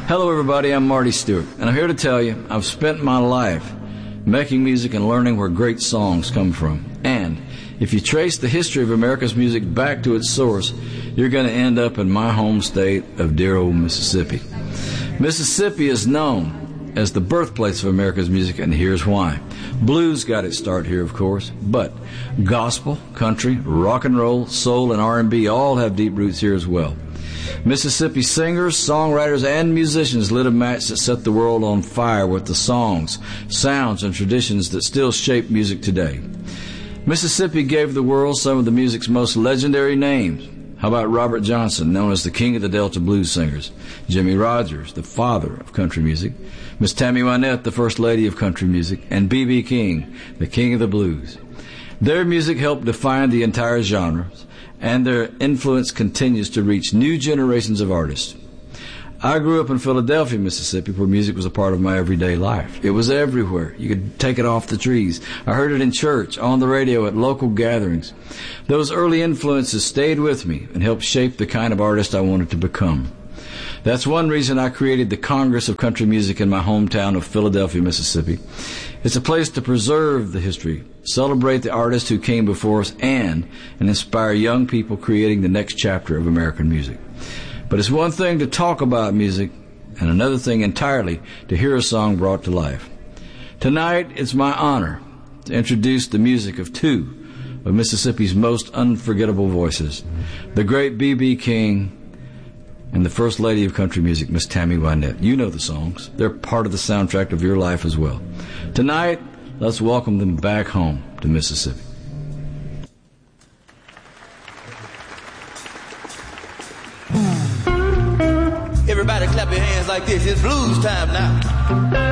Hello everybody, I'm Marty Stewart, and I'm here to tell you I've spent my life making music and learning where great songs come from. And if you trace the history of America's music back to its source, you're going to end up in my home state of dear old Mississippi. Mississippi is known as the birthplace of America's music, and here's why. Blues got its start here, of course, but gospel, country, rock and roll, soul, and R&B all have deep roots here as well. Mississippi singers, songwriters, and musicians lit a match that set the world on fire with the songs, sounds, and traditions that still shape music today. Mississippi gave the world some of the music's most legendary names. How about Robert Johnson, known as the king of the Delta blues singers? Jimmie Rodgers, the father of country music. Miss Tammy Wynette, the first lady of country music. And B.B. King, the king of the blues. Their music helped define the entire genres, and their influence continues to reach new generations of artists. I grew up in Philadelphia, Mississippi, where music was a part of my everyday life. It was everywhere. You could take it off the trees. I heard it in church, on the radio, at local gatherings. Those early influences stayed with me and helped shape the kind of artist I wanted to become. That's one reason I created the Congress of Country Music in my hometown of Philadelphia, Mississippi. It's a place to preserve the history, celebrate the artists who came before us, and inspire young people creating the next chapter of American music. But it's one thing to talk about music, and another thing entirely to hear a song brought to life. Tonight, it's my honor to introduce the music of two of Mississippi's most unforgettable voices, the great B.B. King and the first lady of country music, Miss Tammy Wynette. You know the songs. They're part of the soundtrack of your life as well. Tonight, let's welcome them back home to Mississippi. Everybody clap your hands like this. It's blues time now.